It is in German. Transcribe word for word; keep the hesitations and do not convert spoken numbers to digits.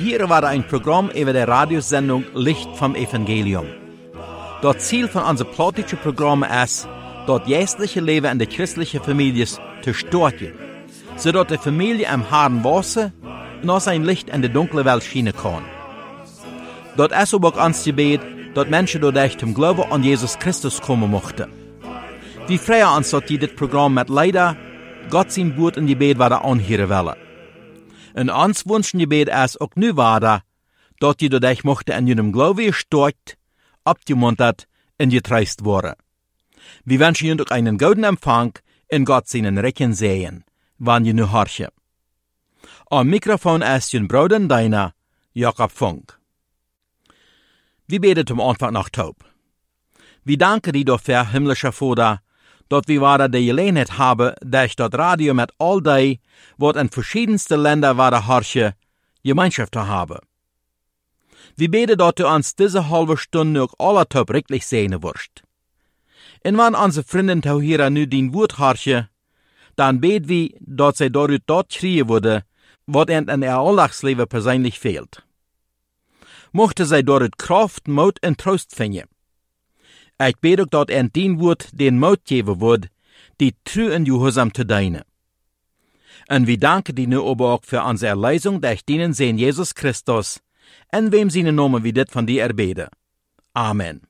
Hier war ein Programm über die Radiosendung Licht vom Evangelium. Das Ziel von unserem plotischen Programm ist, das geistliche Leben in der christlichen Familie zu stärken, sodass die Familie am harten Wasser noch sein Licht in die dunkle Welt schienen kann. Das ist aber auch uns Gebet, dass Menschen dadurch zum Glauben an Jesus Christus kommen möchten. Wir freuen uns, dass die das Programm mit leider Gott sein Wort in Gebet weiter anhören wollen. Und uns wünschen Gebet ist auch nu weiter, dass die dadurch möchten in ihrem Glauben gestärkt, abgemuntert und getröstet worden. Wir wünschen Ihnen auch einen guten Empfang in Gott seinen Recken sehen, wann ihr nu horchen. Am Mikrofon ist Ihr Bruder und Deiner, Jakob Funk. Wir beten zum Anfang nach Taub. Wir danken dir dafür, himmlischer Vater, dass wir weiter die Gelegenheit haben, durch das Radio mit all die, was in verschiedensten Ländern weiter horchen, Gemeinschaft zu haben. Wir beten, dass du uns diese halbe Stunde auch alle Taub richtig sehen wirst. Und wenn unsere Freunde hier nu dein Wort horchen, dann beten wir, dass sie dadurch dort kriegen würde, was ihnen in ihr Alltagsleben persönlich fehlt. Mochte sie dadurch Kraft, Mut und Trost finden. Ich bete auch, dass ihnen dein Wort den Mut geben wird, die treu und gehorsam zu dienen. Und wir danken dir nu aber auch für unsere Erlösung durch deinen Sohn Jesus Christus, in wem seine Namen wir das von dir erbeten. Amen.